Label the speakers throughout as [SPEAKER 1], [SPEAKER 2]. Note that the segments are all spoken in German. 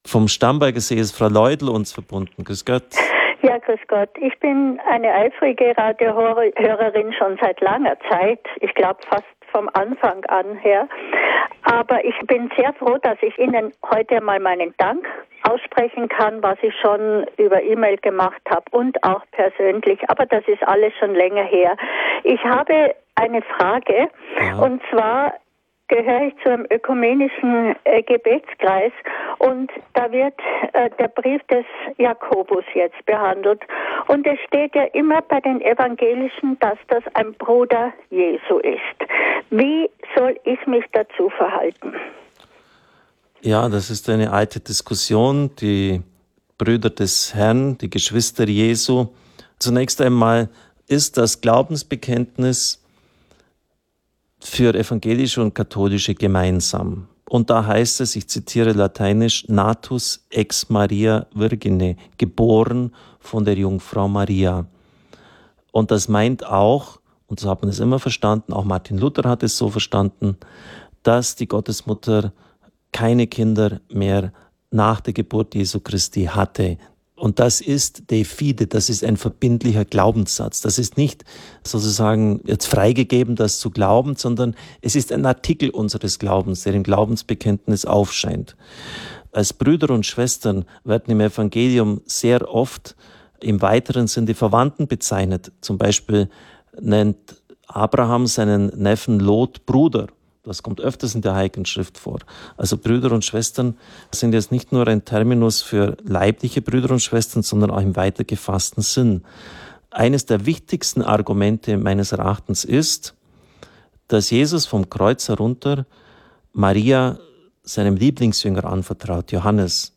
[SPEAKER 1] Vom Starnberger See ist Frau Leudl uns verbunden. Grüß Gott.
[SPEAKER 2] Ja, grüß Gott. Ich bin eine eifrige Radiohörerin schon seit langer Zeit. Ich glaube fast vom Anfang an her. Aber ich bin sehr froh, dass ich Ihnen heute mal meinen Dank aussprechen kann, was ich schon über E-Mail gemacht habe und auch persönlich. Aber das ist alles schon länger her. Ich habe eine Frage, und zwar gehöre ich zu einem ökumenischen Gebetskreis und da wird der Brief des Jakobus jetzt behandelt. Und es steht ja immer bei den Evangelischen, dass das ein Bruder Jesu ist. Wie soll ich mich dazu verhalten?
[SPEAKER 1] Ja, das ist eine alte Diskussion. Die Brüder des Herrn, die Geschwister Jesu. Zunächst einmal ist das Glaubensbekenntnis für evangelische und katholische gemeinsam. Und da heißt es, ich zitiere lateinisch, natus ex Maria Virgine, geboren von der Jungfrau Maria. Und das meint auch, und so hat man es immer verstanden, auch Martin Luther hat es so verstanden, dass die Gottesmutter keine Kinder mehr nach der Geburt Jesu Christi hatte. Und das ist de fide, das ist ein verbindlicher Glaubenssatz. Das ist nicht sozusagen jetzt freigegeben, das zu glauben, sondern es ist ein Artikel unseres Glaubens, der im Glaubensbekenntnis aufscheint. Als Brüder und Schwestern werden im Evangelium sehr oft im weiteren Sinn die Verwandten bezeichnet. Zum Beispiel nennt Abraham seinen Neffen Lot Bruder. Das kommt öfters in der Heiligen Schrift vor. Also Brüder und Schwestern sind jetzt nicht nur ein Terminus für leibliche Brüder und Schwestern, sondern auch im weiter gefassten Sinn. Eines der wichtigsten Argumente meines Erachtens ist, dass Jesus vom Kreuz herunter Maria seinem Lieblingsjünger anvertraut, Johannes.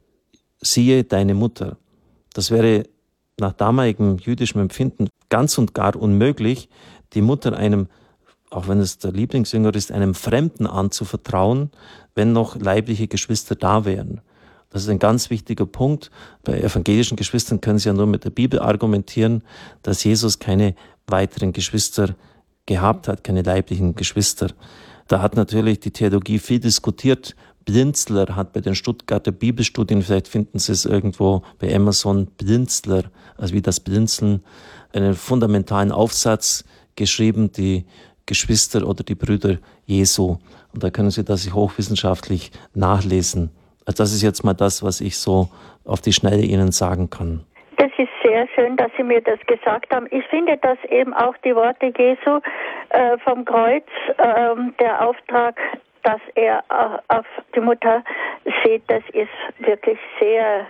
[SPEAKER 1] Siehe deine Mutter. Das wäre nach damaligem jüdischem Empfinden ganz und gar unmöglich, die Mutter einem, auch wenn es der Lieblingsjünger ist, einem Fremden anzuvertrauen, wenn noch leibliche Geschwister da wären. Das ist ein ganz wichtiger Punkt. Bei evangelischen Geschwistern können Sie ja nur mit der Bibel argumentieren, dass Jesus keine weiteren Geschwister gehabt hat, keine leiblichen Geschwister. Da hat natürlich die Theologie viel diskutiert. Blinzler hat bei den Stuttgarter Bibelstudien, vielleicht finden Sie es irgendwo bei Amazon, Blinzler, also wie das Blinzeln, einen fundamentalen Aufsatz geschrieben, die Geschwister oder die Brüder Jesu. Und da können Sie das hochwissenschaftlich nachlesen. Also das ist jetzt mal das, was ich so auf die Schnelle Ihnen sagen kann.
[SPEAKER 2] Das ist sehr schön, dass Sie mir das gesagt haben. Ich finde, dass eben auch die Worte Jesu vom Kreuz, der Auftrag, dass er auf die Mutter sieht, das ist wirklich sehr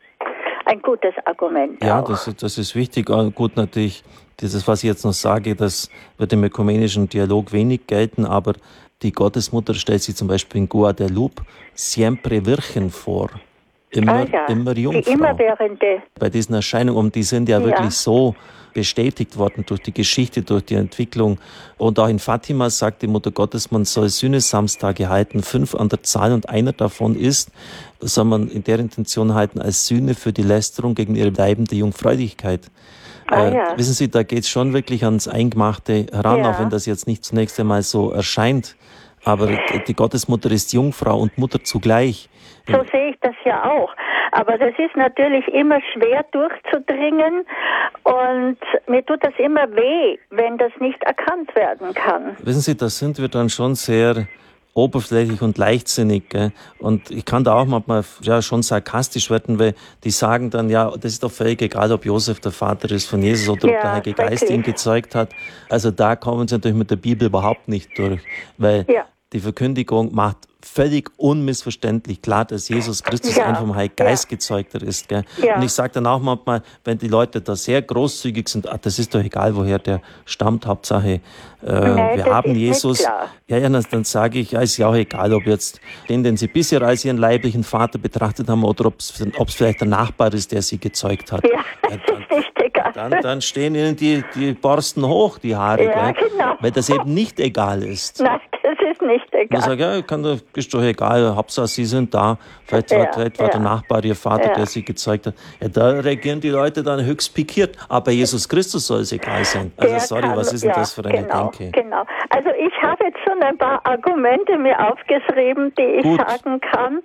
[SPEAKER 2] ein gutes Argument.
[SPEAKER 1] Ja, das ist wichtig. Gut, natürlich, dieses, was ich jetzt noch sage, das wird im ökumenischen Dialog wenig gelten, aber die Gottesmutter stellt sich zum Beispiel in Guadalupe siempre Virgen vor. Immer Jungfrau.
[SPEAKER 2] Die immerwährende.
[SPEAKER 1] Bei diesen Erscheinungen, und die sind ja wirklich so bestätigt worden durch die Geschichte, durch die Entwicklung. Und auch in Fatima sagt die Mutter Gottes, man soll Sühnesamstage halten, 5 an der Zahl, und einer davon ist, soll man in der Intention halten, als Sühne für die Lästerung gegen ihre bleibende Jungfräulichkeit. Wissen Sie, da geht es schon wirklich ans Eingemachte heran, auch wenn das jetzt nicht zunächst einmal so erscheint. Aber die Gottesmutter ist Jungfrau und Mutter zugleich.
[SPEAKER 2] So sehe ich das ja auch. Aber das ist natürlich immer schwer durchzudringen und mir tut das immer weh, wenn das nicht erkannt werden kann.
[SPEAKER 1] Wissen Sie, da sind wir dann schon sehr oberflächlich und leichtsinnig. Gell? Und ich kann da auch manchmal schon sarkastisch werden, weil die sagen dann, ja, das ist doch völlig egal, ob Josef der Vater ist von Jesus oder ob der Heilige Geist ihn gezeugt hat. Also da kommen sie natürlich mit der Bibel überhaupt nicht durch, weil die Verkündigung macht völlig unmissverständlich klar, dass Jesus Christus ein vom Heiligen Geist gezeugter ist. Gell? Und ich sage dann auch manchmal, wenn die Leute da sehr großzügig sind, das ist doch egal, woher der stammt, Hauptsache wir haben Jesus. Dann sage ich, ist ja auch egal, ob jetzt den sie bisher als ihren leiblichen Vater betrachtet haben oder ob es vielleicht der Nachbar ist, der sie gezeugt hat.
[SPEAKER 2] Das ist nicht egal.
[SPEAKER 1] Dann stehen ihnen die Borsten hoch, die Haare,
[SPEAKER 2] genau.
[SPEAKER 1] Weil das eben nicht egal ist.
[SPEAKER 2] Nein, das ist nicht egal.
[SPEAKER 1] Man sagt, ist doch egal, Hauptsache Sie sind da. Vielleicht war der Nachbar Ihr Vater, der Sie gezeugt hat. Ja, da reagieren die Leute dann höchst pikiert. Aber Jesus Christus soll es egal sein. Also was ist denn das für eine Denke?
[SPEAKER 2] Genau. Also ich habe jetzt schon ein paar Argumente mir aufgeschrieben, die ich sagen kann.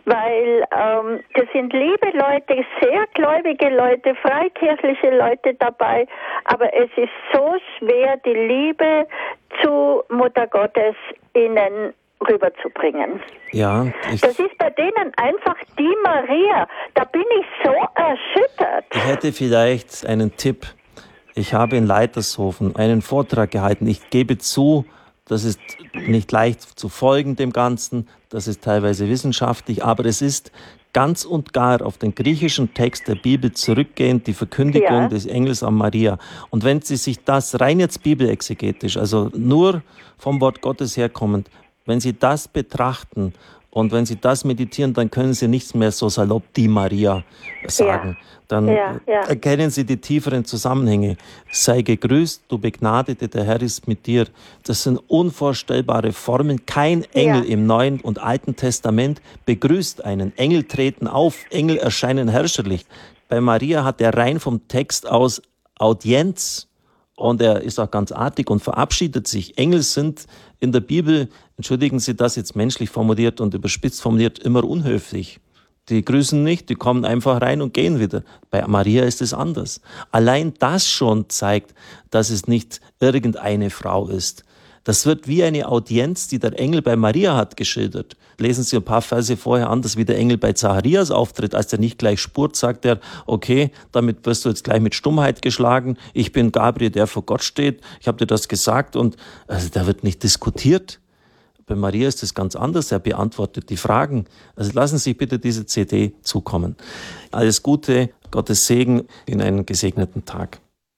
[SPEAKER 2] weil das sind liebe Leute, sehr gläubige Leute, freikirchliche Leute dabei, aber es ist so schwer, die Liebe zu Mutter Gottes ihnen rüberzubringen.
[SPEAKER 1] Ja,
[SPEAKER 2] das ist bei denen einfach die Maria. Da bin ich so erschüttert.
[SPEAKER 1] Ich hätte vielleicht einen Tipp. Ich habe in Leitershofen einen Vortrag gehalten. Ich gebe zu, das ist nicht leicht zu folgen dem Ganzen. Das ist teilweise wissenschaftlich, aber es ist ganz und gar auf den griechischen Text der Bibel zurückgehend, die Verkündigung des Engels an Maria. Und wenn Sie sich das rein jetzt bibelexegetisch, also nur vom Wort Gottes herkommend, wenn Sie das betrachten und wenn Sie das meditieren, dann können Sie nichts mehr so salopp die Maria sagen. Dann erkennen Sie die tieferen Zusammenhänge. Sei gegrüßt, du Begnadete, der Herr ist mit dir. Das sind unvorstellbare Formen. Kein Engel im Neuen und Alten Testament begrüßt einen. Engel treten auf, Engel erscheinen herrscherlich. Bei Maria hat er rein vom Text aus Audienz. Und er ist auch ganz artig und verabschiedet sich. Engel sind in der Bibel, entschuldigen Sie das jetzt menschlich formuliert und überspitzt formuliert, immer unhöflich. Die grüßen nicht, die kommen einfach rein und gehen wieder. Bei Maria ist es anders. Allein das schon zeigt, dass es nicht irgendeine Frau ist. Das wird wie eine Audienz, die der Engel bei Maria hat, geschildert. Lesen Sie ein paar Verse vorher an, dass wie der Engel bei Zacharias auftritt. Als er nicht gleich spurt, sagt er, okay, damit wirst du jetzt gleich mit Stummheit geschlagen. Ich bin Gabriel, der vor Gott steht. Ich habe dir das gesagt und also, da wird nicht diskutiert. Bei Maria ist es ganz anders. Er beantwortet die Fragen. Also lassen Sie bitte diese CD zukommen. Alles Gute, Gottes Segen in einen gesegneten Tag.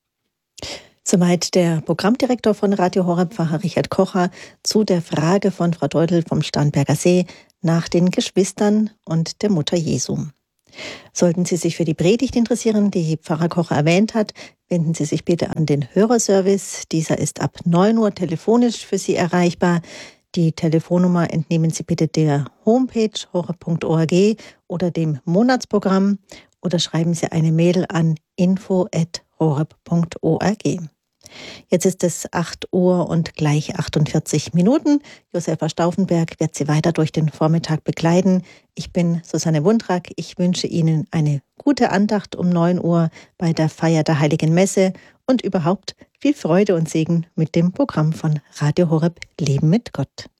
[SPEAKER 3] Soweit der Programmdirektor von Radio Horeb, Pfarrer Richard Kocher, zu der Frage von Frau Deutl vom Starnberger See nach den Geschwistern und der Mutter Jesu. Sollten Sie sich für die Predigt interessieren, die Pfarrer Kocher erwähnt hat, wenden Sie sich bitte an den Hörerservice. Dieser ist ab 9 Uhr telefonisch für Sie erreichbar. Die Telefonnummer entnehmen Sie bitte der Homepage horeb.org oder dem Monatsprogramm oder schreiben Sie eine Mail an info@horeb.org. Jetzt ist es 8 Uhr und gleich 48 Minuten. Josefa Stauffenberg wird Sie weiter durch den Vormittag begleiten. Ich bin Susanne Wundrak. Ich wünsche Ihnen eine gute Andacht um 9 Uhr bei der Feier der Heiligen Messe und überhaupt viel Freude und Segen mit dem Programm von Radio Horeb Leben mit Gott.